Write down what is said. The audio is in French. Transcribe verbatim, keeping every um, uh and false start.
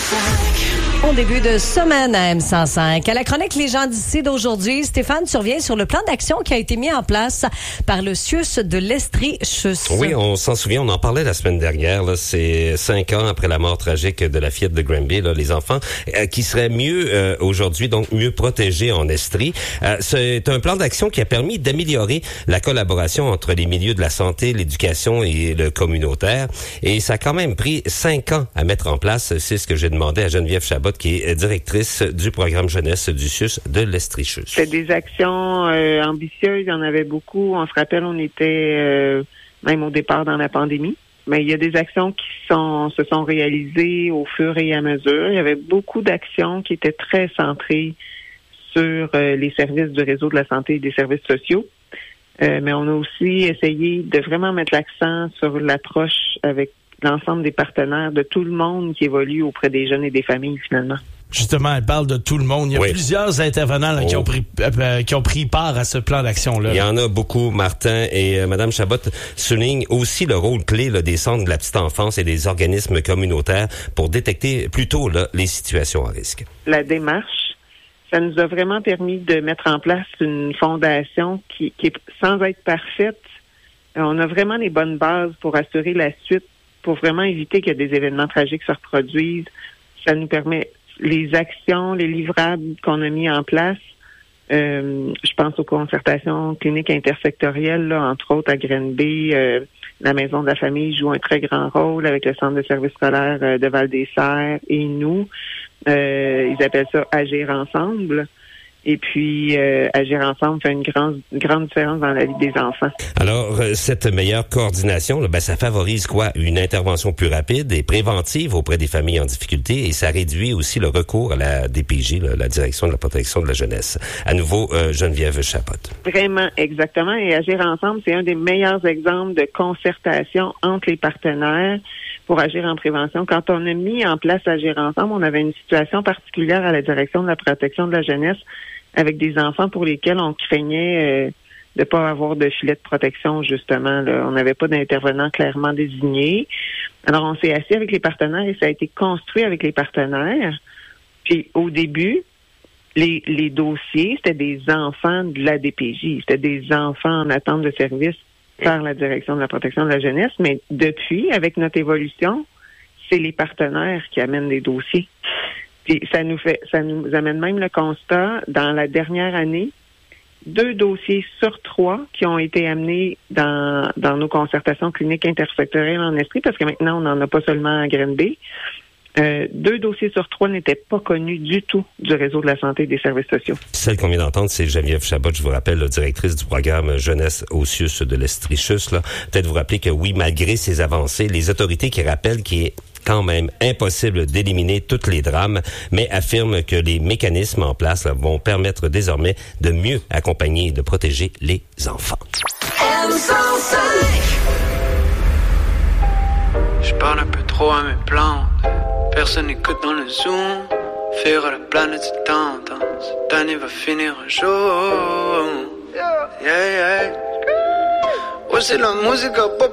Bon début de semaine à M cent cinq. À la chronique Les gens d'ici d'aujourd'hui, Stéphane, tu reviens sur le plan d'action qui a été mis en place par le C I U S de l'Estrie-Chus. Oui, on s'en souvient, on en parlait la semaine dernière. Là, c'est cinq ans après la mort tragique de la fillette de Granby, là, les enfants euh, qui seraient mieux euh, aujourd'hui, donc mieux protégés en Estrie. Euh, c'est un plan d'action qui a permis d'améliorer la collaboration entre les milieux de la santé, l'éducation et le communautaire. Et ça a quand même pris cinq ans à mettre en place. C'est ce que j'ai demandé à Geneviève Chabot, qui est directrice du programme jeunesse du C I U S de l'Estrie-Chus. C'était des actions euh, ambitieuses, il y en avait beaucoup. On se rappelle, on était euh, même au départ dans la pandémie. Mais il y a des actions qui sont se sont réalisées au fur et à mesure. Il y avait beaucoup d'actions qui étaient très centrées sur euh, les services du réseau de la santé et des services sociaux. Euh, mais on a aussi essayé de vraiment mettre l'accent sur l'approche avec l'ensemble des partenaires, de tout le monde qui évolue auprès des jeunes et des familles, finalement. Justement, elle parle de tout le monde. Il y a oui. plusieurs intervenants là, oh. qui ont pris euh, qui ont pris part à ce plan d'action-là. Il y en a beaucoup, Martin, et euh, Mme Chabot souligne aussi le rôle clé là, des centres de la petite enfance et des organismes communautaires pour détecter plus tôt là, les situations à risque. La démarche, ça nous a vraiment permis de mettre en place une fondation qui, qui est sans être parfaite. On a vraiment les bonnes bases pour assurer la suite, pour vraiment éviter que des événements tragiques se reproduisent. Ça nous permet les actions, les livrables qu'on a mis en place. Euh, je pense aux concertations cliniques intersectorielles, là, entre autres à Granby. Euh, la Maison de la famille joue un très grand rôle avec le Centre de services scolaires euh, de Val-des-Serres et nous. Euh, ils appellent ça Agir ensemble. Et puis, euh, agir ensemble fait une grande, une grande différence dans la vie des enfants. Alors, euh, cette meilleure coordination, là, ben, ça favorise quoi? Une intervention plus rapide et préventive auprès des familles en difficulté, et ça réduit aussi le recours à la D P J, là, la Direction de la protection de la jeunesse. À nouveau, euh, Geneviève Chabot. Vraiment, exactement. Et agir ensemble, c'est un des meilleurs exemples de concertation entre les partenaires pour agir en prévention. Quand on a mis en place Agir ensemble, on avait une situation particulière à la Direction de la protection de la jeunesse avec des enfants pour lesquels on craignait euh, de pas avoir de filet de protection, justement. Là. On n'avait pas d'intervenant clairement désigné. Alors, on s'est assis avec les partenaires et ça a été construit avec les partenaires. Puis, au début, les, les dossiers, c'était des enfants de la D P J. C'était des enfants en attente de service par la Direction de la protection de la jeunesse. Mais depuis, avec notre évolution, c'est les partenaires qui amènent des dossiers. Puis ça nous fait, ça nous amène même le constat, dans la dernière année, deux dossiers sur trois qui ont été amenés dans, dans nos concertations cliniques intersectorielles en Estrie, parce que maintenant, on n'en a pas seulement à Granby. Euh, deux dossiers sur trois n'étaient pas connus du tout du réseau de la santé et des services sociaux. Celle qu'on vient d'entendre, c'est Geneviève Chabot, je vous rappelle, la directrice du programme jeunesse au C I U S de l'Estrie-Chus. Là. Peut-être vous rappeler que oui, malgré ces avancées, les autorités qui rappellent qu'il est quand même impossible d'éliminer tous les drames, mais affirment que les mécanismes en place là, vont permettre désormais de mieux accompagner et de protéger les enfants. M cent cinq. Je parle un peu trop à mes plantes. Personne n'écoute dans le Zoom. Faire à la planète c'est tendance. Cette année va finir un jour. Yeah, yeah. Ouais, c'est la musique à pop.